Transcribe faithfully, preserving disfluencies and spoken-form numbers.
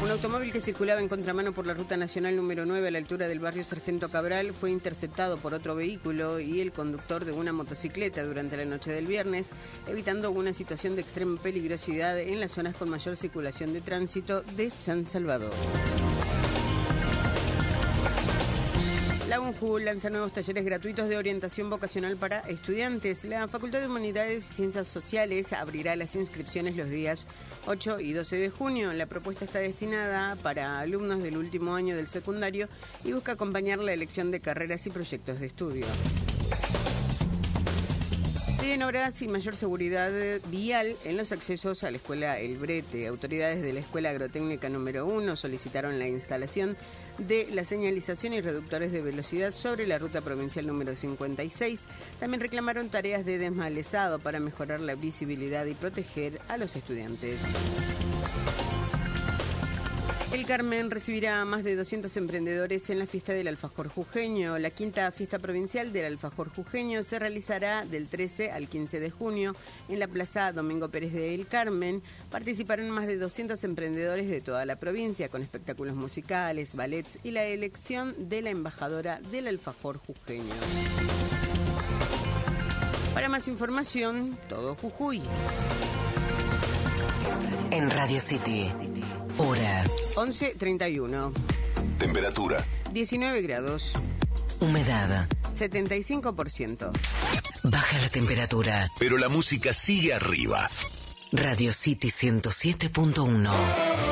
Un automóvil que circulaba en contramano por la ruta nacional número nueve a la altura del barrio Sargento Cabral fue interceptado por otro vehículo y el conductor de una motocicleta durante la noche del viernes, evitando una situación de extrema peligrosidad en las zonas con mayor circulación de tránsito de San Salvador. La UNJU lanza nuevos talleres gratuitos de orientación vocacional para estudiantes. La Facultad de Humanidades y Ciencias Sociales abrirá las inscripciones los días ocho y doce de junio. La propuesta está destinada para alumnos del último año del secundario y busca acompañar la elección de carreras y proyectos de estudio. Piden obras y mayor seguridad vial en los accesos a la escuela El Brete. Autoridades de la Escuela Agrotécnica número uno solicitaron la instalación de la señalización y reductores de velocidad sobre la ruta provincial número cincuenta y seis. También reclamaron tareas de desmalezado para mejorar la visibilidad y proteger a los estudiantes. El Carmen recibirá a más de doscientos emprendedores en la fiesta del alfajor jujeño. La quinta fiesta provincial del alfajor jujeño se realizará del trece al quince de junio en la Plaza Domingo Pérez de El Carmen. Participarán más de doscientos emprendedores de toda la provincia con espectáculos musicales, ballets y la elección de la embajadora del alfajor jujeño. Para más información, todo Jujuy. En Radio City, hora once treinta y uno. Temperatura diecinueve grados. Humedad setenta y cinco por ciento. Baja la temperatura. pero la música sigue arriba. Radio City ciento siete punto uno.